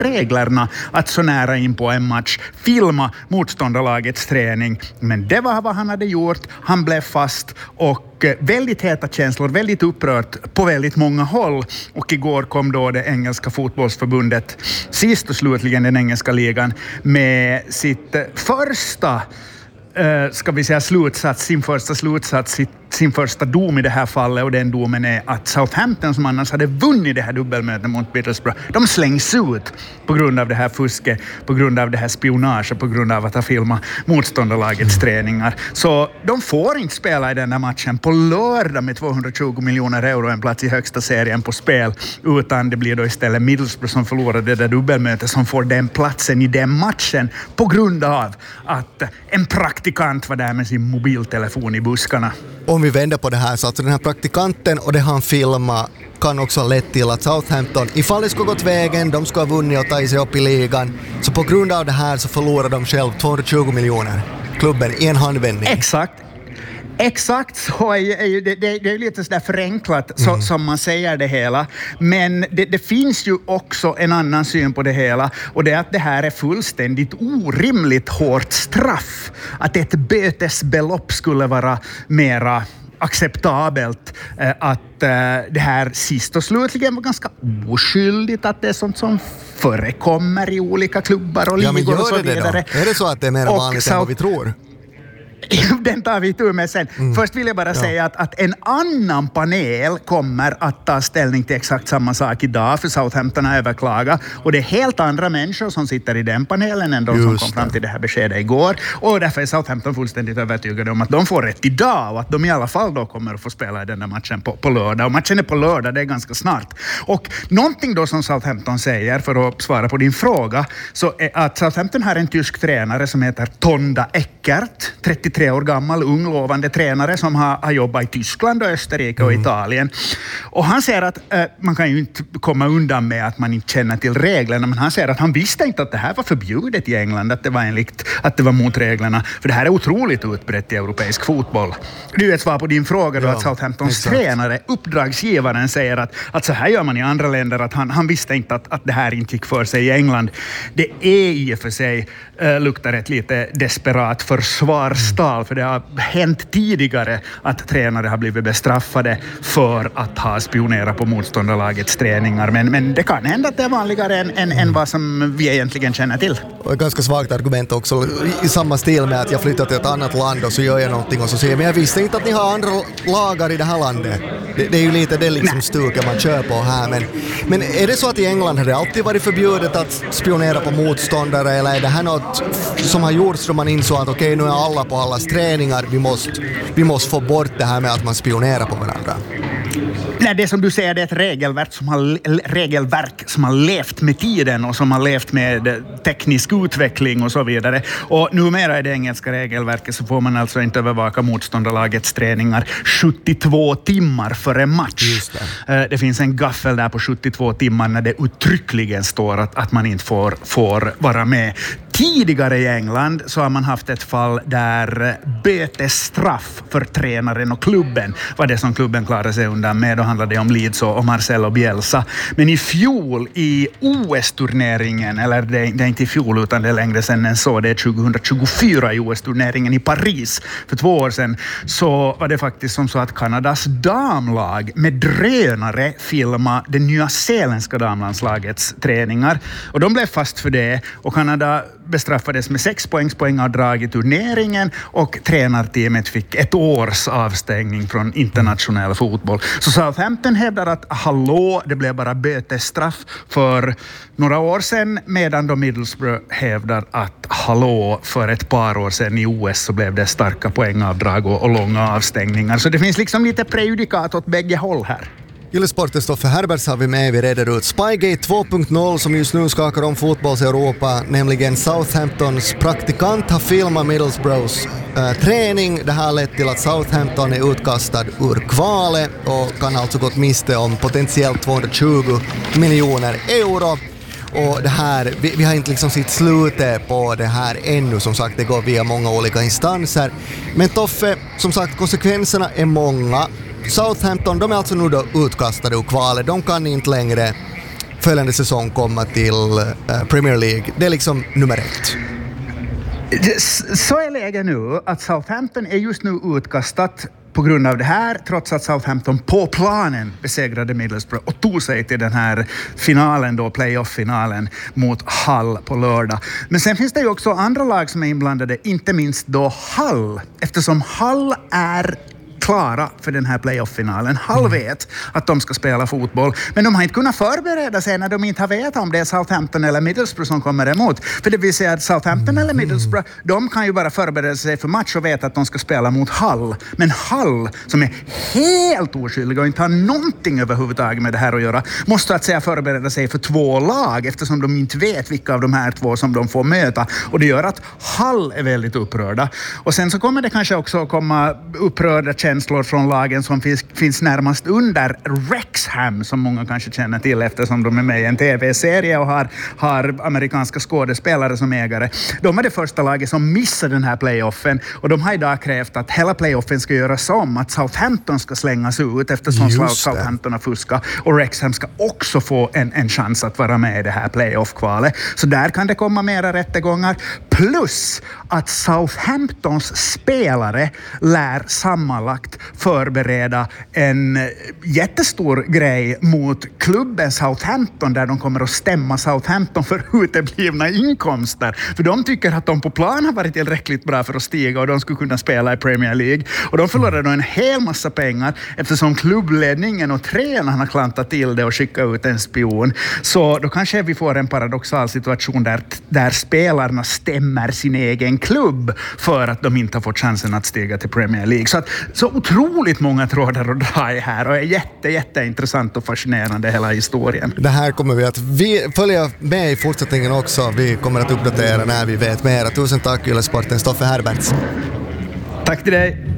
reglerna att så nära in på en match filma motståndarlagets träning. Men det var vad han hade gjort. Han blev fast och väldigt heta känslor, väldigt upprört på väldigt många håll. Och igår kom då det engelska fotbollsförbundet, sist och slutligen den engelska ligan, med sitt första sin första dom i det här fallet, och den domen är att Southampton, som annars hade vunnit det här dubbelmötet mot Middlesbrough, de slängs ut på grund av det här fusket, på grund av det här spionage, på grund av att ha filmat motståndarlagets träningar. Så de får inte spela i den här matchen på lördag med 220 miljoner euro, en plats i högsta serien på spel, utan det blir då istället Middlesbrough som förlorar det där dubbelmötet, som får den platsen i den matchen på grund av att en praktikant var där med sin mobiltelefon i buskarna. Om vi vänder på det här, så alltså den här praktikanten och det han filmar kan också ha lett till att Southampton, ifall det skulle gått vägen, de skulle ha vunnit och tagit sig upp i ligan, så på grund av det här så förlorar de själv 220 miljoner, klubben, i en handvändning. Exakt, så det är lite sådär förenklat som man säger det hela. Men det finns ju också en annan syn på det hela, och det är att det här är fullständigt orimligt hårt straff. Att ett bötesbelopp skulle vara mera acceptabelt, att det här sist och slutligen var ganska oskyldigt, att det är sånt som förekommer i olika klubbar och ligor och så vidare. Är det så att det är mer vanligt än vad vi tror? Den tar vi tur med sen. Först vill jag bara säga att en annan panel kommer att ta ställning till exakt samma sak idag, för Southampton har överklagat, och det är helt andra människor som sitter i den panelen än de som kom fram till det här beskedet igår, och därför är Southampton fullständigt övertygade om att de får rätt idag, och att de i alla fall då kommer att få spela i den där matchen på lördag, och matchen är på lördag, det är ganska snart. Och någonting då som Southampton säger, för att svara på din fråga, så är att Southampton har en tysk tränare som heter Tonda Eckert, 33 år gammal, ung, lovande tränare som har jobbat i Tyskland och Österrike och Italien. Och han säger att man kan ju inte komma undan med att man inte känner till reglerna, men han säger att han visste inte att det här var förbjudet i England, att det var mot reglerna, för det här är otroligt utbrett i europeisk fotboll. Det är ju ett svar på din fråga då, att Southamptons tränare, uppdragsgivaren, säger att så här gör man i andra länder, att han visste inte att det här inte gick för sig i England. Det är i och för sig luktar ett lite desperat försvarstal, för det har hänt tidigare att tränare har blivit bestraffade för att ha spionerat på motståndarlagets träningar, men det kan hända att det är vanligare än vad som vi egentligen känner till. Och ett ganska svagt argument också, i samma stil med att jag flyttar till ett annat land och så gör jag någonting och så säger men jag visste inte att ni har andra lagar i det här landet. Det är ju lite det liksom stuket man kör på här, men är det så att i England har det alltid varit förbjudet att spionera på motståndare, eller är det här något som har gjorts då man insåg att okej, nu är alla på allas träningar, vi måste få bort det här med att man spionerar på varandra? Nej, det som du säger, det är ett regelverk som har levt med tiden och som har levt med teknisk utveckling och så vidare. Och numera i det engelska regelverket så får man alltså inte övervaka motståndarlagets träningar 72 timmar före match. Just det. Det finns en gaffel där på 72 timmar när det uttryckligen står att man inte får vara med. Tidigare i England så har man haft ett fall där bötesstraff för tränaren och klubben var det som klubben klarade sig undan med. Då handlade det om Leeds och Marcelo Bielsa. Men i fjol i OS-turneringen, eller det är inte i fjol utan det är längre sedan än så, det är 2024 i OS-turneringen i Paris för 2 år sedan, så var det faktiskt som så att Kanadas damlag med drönare filmade det nyzeeländska damlandslagets träningar. Och de blev fast för det, och Kanada bestraffades med 6 poängsavdrag i turneringen, och tränarteamet fick 1 års avstängning från internationell fotboll. Så Southampton hävdar att det blev bara bötesstraff för några år sedan, medan då Middlesbrough hävdar att för ett par år sedan i OS så blev det starka poängavdrag och långa avstängningar. Så det finns liksom lite prejudikat åt bägge håll här. Gillesporten Stoffe Herberts har vi med. Vi reder ut Spygate 2.0 som just nu skakar om fotbolls-Europa, nämligen Southamptons praktikant har filmat Middlesbroughs träning. Det här har lett till att Southampton är utkastad ur kvalet och kan alltså gått miste om potentiellt 220 miljoner euro. Och det här, vi har inte liksom sitt slutet på det här ännu, som sagt det går via många olika instanser. Men Toffe, som sagt konsekvenserna är många. Southampton, de är alltså nu då utkastade ur kvalet. De kan inte längre följande säsong komma till Premier League. Det är liksom nummer 1. Så är läget nu att Southampton är just nu utkastat på grund av det här, trots att Southampton på planen besegrade Middlesbrough och tog sig till den här finalen då, playoff-finalen mot Hull på lördag. Men sen finns det ju också andra lag som är inblandade, inte minst då Hull, eftersom Hull är klara för den här playoff-finalen. Hull vet att de ska spela fotboll, men de har inte kunnat förbereda sig när de inte har vetat om det är Southampton eller Middlesbrough som kommer emot. För det vill säga att Southampton eller Middlesbrough, de kan ju bara förbereda sig för match och veta att de ska spela mot Hull. Men Hull, som är helt oskyldiga och inte har någonting överhuvudtaget med det här att göra, måste att säga förbereda sig för 2 lag eftersom de inte vet vilka av de här 2 som de får möta. Och det gör att Hull är väldigt upprörda. Och sen så kommer det kanske också komma upprörda känslor från lagen som finns närmast under Wrexham, som många kanske känner till eftersom de är med i en tv-serie och har amerikanska skådespelare som ägare. De var det första laget som missade den här playoffen och de har idag krävt att hela playoffen ska göras om, att Southampton ska slängas ut eftersom Southampton har fuskat och Wrexham ska också få en chans att vara med i det här playoff-kvalet. Så där kan det komma mera rättegångar. Plus att Southamptons spelare lär sammanlagt förbereda en jättestor grej mot klubben Southampton där de kommer att stämma Southampton för uteblivna inkomster. För de tycker att de på plan har varit tillräckligt bra för att stiga och de skulle kunna spela i Premier League. Och de förlorade en hel massa pengar eftersom klubbledningen och tränarna har klantat till det och skickat ut en spion. Så då kanske vi får en paradoxal situation där spelarna stämmer sin egen klubb för att de inte har fått chansen att stiga till Premier League. Så otroligt många trådar att dra i här och är jätteintressant och fascinerande hela historien. Det här kommer vi att följa med i fortsättningen också. Vi kommer att uppdatera när vi vet mer. Tusen tack Yle Sporten, Stoffe Herberts. Tack till dig.